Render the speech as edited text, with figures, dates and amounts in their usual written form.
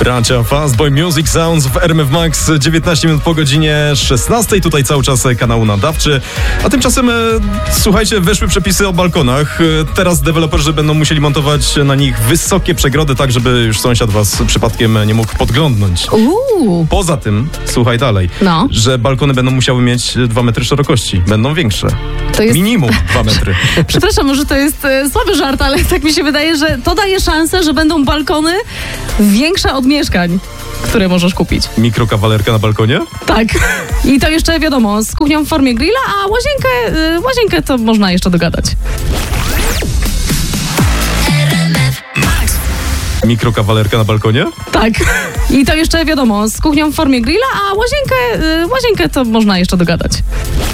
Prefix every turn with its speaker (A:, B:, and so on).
A: Bracia Fastboy Music Sounds w RMF Max, 19 minut po godzinie 16. Tutaj cały czas kanał nadawczy. A tymczasem, słuchajcie, weszły przepisy o balkonach. Teraz deweloperzy będą musieli montować na nich wysokie przegrody, tak żeby już sąsiad was przypadkiem nie mógł podglądnąć. Poza tym, słuchaj dalej, że balkony będą musiały mieć 2 metry szerokości. Będą większe.
B: To jest...
A: Minimum 2 metry.
B: Przepraszam, może to jest słaby żart, ale tak mi się wydaje, że to daje szansę, że będą balkony większe od mieszkań, które możesz kupić.
A: Mikrokawalerka na balkonie?
B: Tak. I to jeszcze wiadomo, z kuchnią w formie grilla, a łazienkę to można jeszcze dogadać.
A: Mikrokawalerka na balkonie?
B: Tak. I to jeszcze wiadomo, z kuchnią w formie grilla, a łazienkę to można jeszcze dogadać.